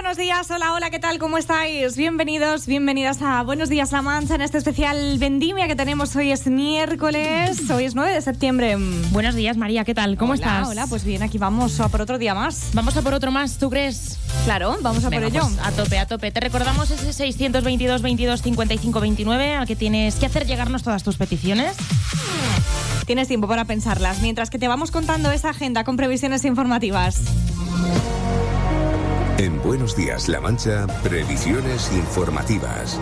buenos días, hola, ¿qué tal? ¿Cómo estáis? Bienvenidos, bienvenidas a Buenos Días La Mancha en este especial Vendimia que tenemos. Hoy es miércoles, hoy es 9 de septiembre. Buenos días, María, ¿qué tal? ¿Cómo estás? Hola, pues bien, aquí vamos a por otro día más. Vamos a por otro más, ¿tú crees? Claro, vamos a Venga, por ello. Pues a tope. Te recordamos ese 622 22 55 29 al que tienes que hacer llegarnos todas tus peticiones. Tienes tiempo para pensarlas, mientras que te vamos contando esa agenda con previsiones informativas. En Buenos Días La Mancha, previsiones informativas.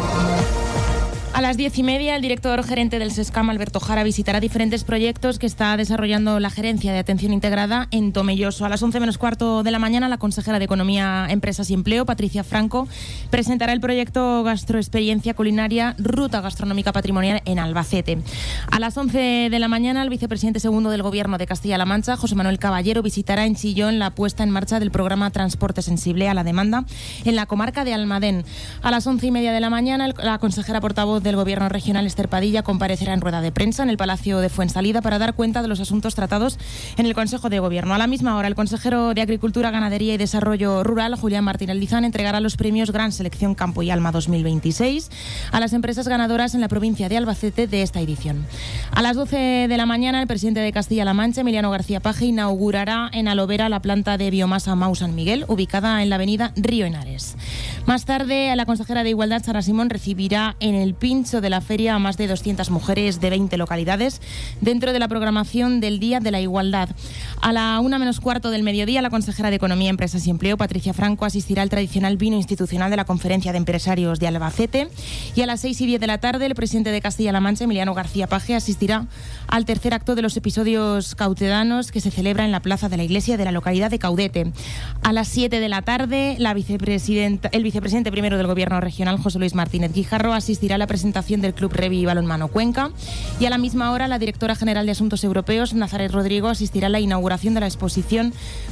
A las 10:30, el director gerente del SESCAM, Alberto Jara, visitará diferentes proyectos que está desarrollando la Gerencia de Atención Integrada en Tomelloso. A las 11 menos cuarto de la mañana, la consejera de Economía, Empresas y Empleo, Patricia Franco, presentará el proyecto Gastroexperiencia Culinaria Ruta Gastronómica Patrimonial en Albacete. A las 11 de la mañana, el vicepresidente segundo del Gobierno de Castilla-La Mancha, José Manuel Caballero, visitará en Chillón la puesta en marcha del programa Transporte Sensible a la Demanda en la comarca de Almadén. A las 11:30 de la mañana, la consejera portavoz del Gobierno regional, Esther Padilla, comparecerá en rueda de prensa en el Palacio de Fuensalida para dar cuenta de los asuntos tratados en el Consejo de Gobierno. A la misma hora, el consejero de Agricultura, Ganadería y Desarrollo Rural, Julián Martín Aldizán, entregará los premios Gran Selección Campo y Alma 2026 a las empresas ganadoras en la provincia de Albacete de esta edición. A las 12 de la mañana, el presidente de Castilla-La Mancha, Emiliano García Paje, inaugurará en Alovera la planta de biomasa Mau San Miguel, ubicada en la avenida Río Henares. Más tarde, la consejera de Igualdad, Sara Simón, recibirá en el pincho de la feria a más de 200 mujeres de 20 localidades dentro de la programación del Día de la Igualdad. A la 1 menos cuarto del mediodía, la consejera de Economía, Empresas y Empleo, Patricia Franco, asistirá al tradicional vino institucional de la Conferencia de Empresarios de Albacete. Y a las 6:10 de la tarde, el presidente de Castilla-La Mancha, Emiliano García Paje, asistirá al tercer acto de los episodios cautedanos que se celebra en la plaza de la iglesia de la localidad de Caudete. A las 7 de la tarde, el vicepresidente primero del Gobierno regional, José Luis Martínez Guijarro, asistirá a la presentación del Club Revi Balonmano Cuenca. Y a la misma hora, la directora general de Asuntos Europeos, Nazaret Rodrigo, asistirá a la inauguración de la exposición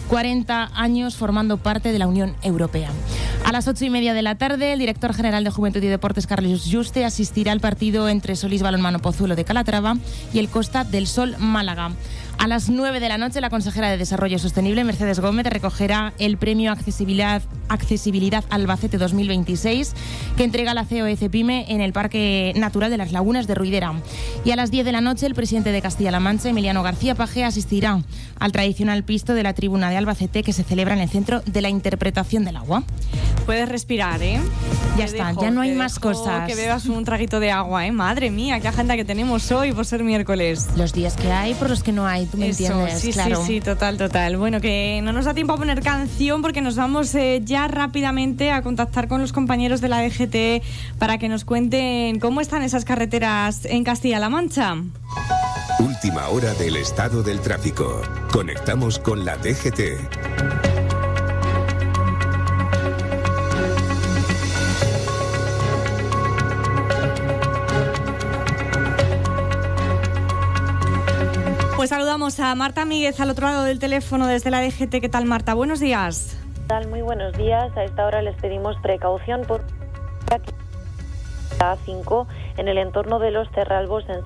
40 años formando parte de la Unión Europea. A las 8:30 de la tarde, el director general de Juventud y Deportes, Carlos Juste, asistirá al partido entre Solís Balonmano Pozuelo de Calatrava y el Costa del Sol Málaga. A las 9 de la noche, la consejera de Desarrollo Sostenible, Mercedes Gómez, recogerá el premio Accesibilidad Albacete 2026 que entrega la COE Cepime en el Parque Natural de las Lagunas de Ruidera. Y a las 10 de la noche, el presidente de Castilla-La Mancha, Emiliano García Paje, asistirá al tradicional pisto de la Tribuna de Albacete que se celebra en el Centro de la Interpretación del Agua. Puedes respirar, ¿eh? Ya está, ya no hay más cosas. Que bebas un traguito de agua, ¿eh? Madre mía, qué agenda que tenemos hoy por ser miércoles. Los días que hay por los que no hay, tú me entiendes, sí, claro. Sí, total. Bueno, que no nos da tiempo a poner canción porque nos vamos ya rápidamente a contactar con los compañeros de la DGT para que nos cuenten cómo están esas carreteras en Castilla-La Mancha. Última hora del estado del tráfico. Conectamos con la DGT. Pues saludamos a Marta Míguez al otro lado del teléfono desde la DGT. ¿Qué tal, Marta? Buenos días. ¿Qué tal? Muy buenos días. A esta hora les pedimos precaución por la A5 en el entorno de los Cerralbos en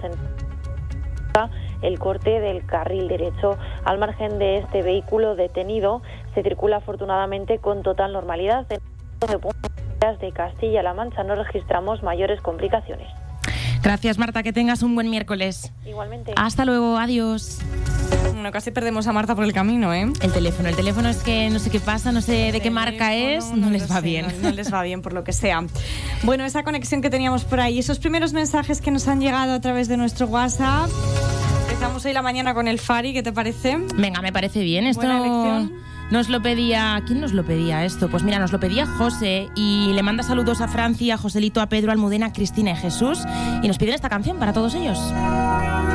el corte del carril derecho. Al margen de este vehículo detenido, se circula afortunadamente con total normalidad. En el de Castilla-La Mancha no registramos mayores complicaciones. Gracias, Marta, que tengas un buen miércoles. Igualmente. Hasta luego, adiós. Bueno, casi perdemos a Marta por el camino, ¿eh? El teléfono es que no sé qué pasa, no sé de qué marca es, no les va bien. No les va bien por lo que sea. Bueno, esa conexión que teníamos por ahí, esos primeros mensajes que nos han llegado a través de nuestro WhatsApp. Empezamos hoy la mañana con el Fari, ¿qué te parece? Venga, me parece bien. Esto buena elección. Nos lo pedía... ¿Quién nos lo pedía esto? Pues mira, nos lo pedía José y le manda saludos a Francia, a Joselito, a Pedro, a Almudena, a Cristina y Jesús y nos piden esta canción para todos ellos.